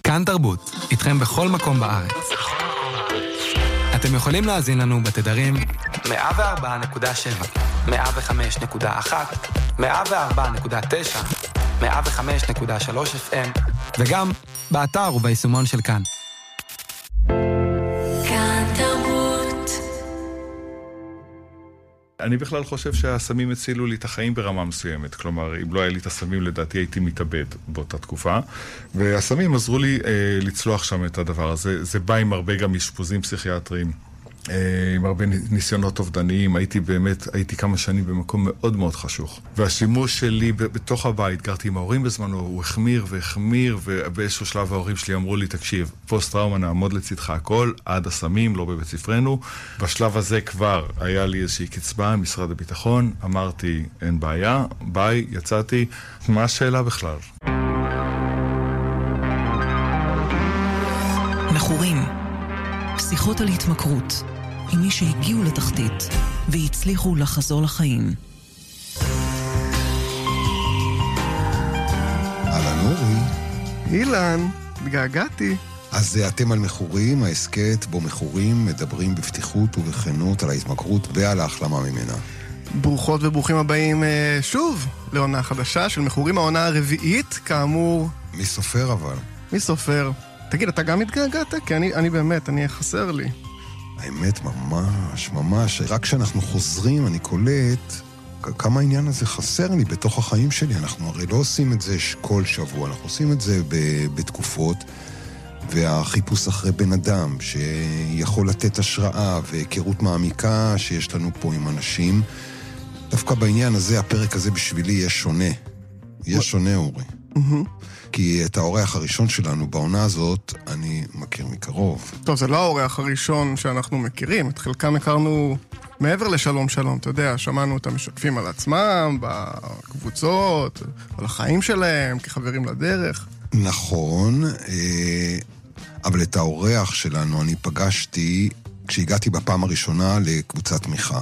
כאן תרבות, איתכם בכל מקום בארץ. אתם יכולים להאזין לנו בתדרים 104.7, 105.1, 104.9, 105.3 FM, וגם באתר וביישומון של כאן. אני בכלל חושב שהסמים הצילו לי את החיים ברמה מסוימת. כלומר, אם לא היה לי את הסמים, לדעתי הייתי מתאבד באותה תקופה. והסמים עזרו לי לצלוח שם את הדבר הזה. זה בא עם הרבה גם אשפוזים פסיכיאטריים, עם הרבה ניסיונות אובדניים. הייתי כמה שנים במקום מאוד מאוד חשוך. והשימוש שלי בתוך הבית, גרתי עם ההורים בזמנו, הוא החמיר והחמיר, ובאיזשהו שלב ההורים שלי אמרו לי, תקשיב, פוסט טראומה נעמוד לצדך הכל, עד הסמים, לא בבית ספרנו. בשלב הזה כבר היה לי איזושהי קצבה, משרד הביטחון, אמרתי, אין בעיה, ביי, יצאתי. מה השאלה בכלל? מכורים, שיחות על התמכרות, עם מי שהגיעו לתחתית והצליחו לחזור לחיים. אהלן אורי. אילן, התגעגעתי. אז אתם על מכורים, העסקת בו מכורים מדברים בפתיחות ובכנות על ההתמכרות ועל ההחלמה ממנה. ברוכות וברוכים הבאים שוב לעונה חדשה של מכורים, העונה הרביעית, כאמור. מי סופר אבל? מי סופר? תגיד, אתה גם התגעגעת? כי אני באמת, חסר לי. האמת ממש, רק כשאנחנו חוזרים אני קולט כמה העניין הזה חסר לי בתוך החיים שלי. אנחנו הרי לא עושים את זה כל שבוע, אנחנו עושים את זה בתקופות, והחיפוש אחרי בן אדם שיכול לתת השראה והיכרות מעמיקה שיש לנו פה עם אנשים. דווקא בעניין הזה, הפרק הזה בשבילי יש שונה. יש שונה, אורי. כי את האורח הראשון שלנו בעונה הזאת אני מכיר מקרוב. טוב, זה לא האורח הראשון שאנחנו מכירים. את חלקם הכרנו מעבר לשלום שלום, אתה יודע, שמענו אותם משתפים על עצמם, בקבוצות, על החיים שלהם, כחברים לדרך. נכון, אבל את האורח שלנו אני פגשתי כשהגעתי בפעם הראשונה לקבוצת תמיכה.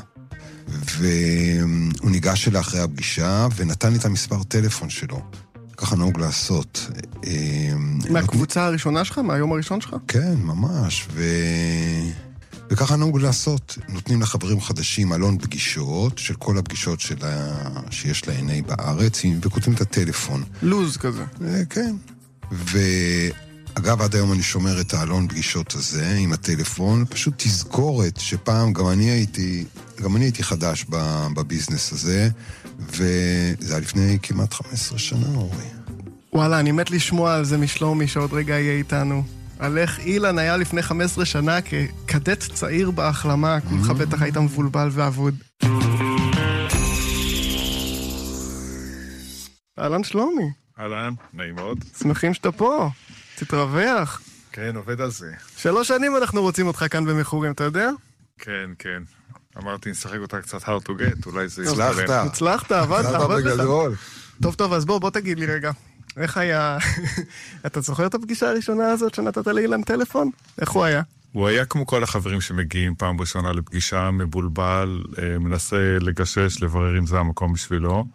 והוא ניגש אליי אחרי הפגישה ונתן לי את המספר טלפון שלו. ככה נהוג לעשות. מהקבוצה הראשונה שלך? מהיום הראשון שלך? כן, ממש. וככה נהוג לעשות. נותנים לחברים חדשים אלון פגישות, של כל הפגישות שיש להנה בארץ, וכותבים את הטלפון. לוז כזה. כן. ואגב, עד היום אני שומר את האלון פגישות הזה, עם הטלפון, פשוט תזכורת שפעם גם אני הייתי חדש בביזנס הזה, וזה היה לפני כמעט 15 שנה, אורי. וואלה, אני מת לשמוע על זה משלומי שעוד רגע יהיה איתנו. על איך אילן היה לפני 15 שנה כקדט צעיר בהחלמה, כולך בטח היית מבולבל ועבוד. אהלן שלומי. אהלן, נעים מאוד. שמחים שאתה פה, תתרווח. כן, עובד על זה. 3 שנים אנחנו רוצים אותך כאן במכורים, אתה יודע? כן. אמרתי, נשחק אותה קצת hard to get, אולי זה הצלחת, עבדת בגדול. טוב, אז בוא תגיד לי רגע. איך היה... אתה זוכר את הפגישה הראשונה הזאת שנתת לאילן טלפון? איך הוא היה? הוא היה כמו כל החברים שמגיעים פעם ראשונה לפגישה, מבולבל, מנסה לגשש, לברר אם זה המקום בשבילו.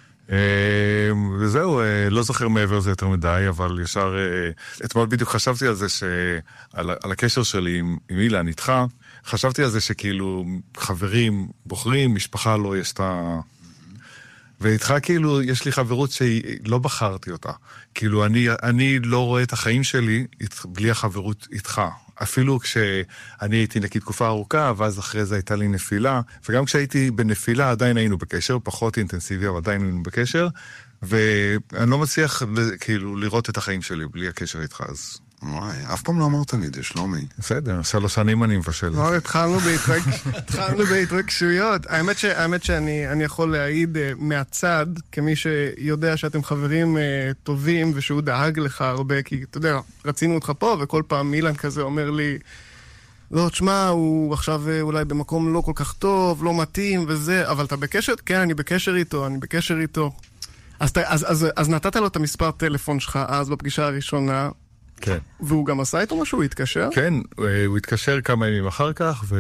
וזהו, לא זוכר מעבר זה יותר מדי, אבל ישר... אתמול בדיוק חשבתי על זה על הקשר שלי עם אילן, איתך, חשבתי על זה שכאילו חברים בוחרים, משפחה לא יש את ה... ואיתך כאילו יש לי חברות שלא בחרתי אותה. כאילו אני לא רואה את החיים שלי בלי החברות איתך. אפילו כשאני הייתי נגיד תקופה ארוכה, ואז אחרי זה הייתה לי נפילה, וגם כשהייתי בנפילה עדיין היינו בקשר, פחות אינטנסיבי, אבל עדיין היינו בקשר, ואני לא מצליח כאילו לראות את החיים שלי בלי הקשר איתך, אז... וואי, אף פעם לא אמרת לי את זה, שלומי. בסדר, 3 שנים אני מבשל. לא, התחלנו בהתרגשויות. האמת שאני יכול להעיד מהצד, כמי שיודע שאתם חברים טובים, ושהוא דאג לך הרבה, כי אתה יודע, רצינו אותך פה, וכל פעם אילן כזה אומר לי, לא, תשמע, הוא עכשיו אולי במקום לא כל כך טוב, לא מתאים וזה, אבל אתה בקשר? כן, אני בקשר איתו. אז נתת לו את המספר טלפון שלך אז בפגישה הראשונה, כן. והוא גם עשה איתו משהו? הוא התקשר? כן, הוא התקשר כמה ימים אחר כך,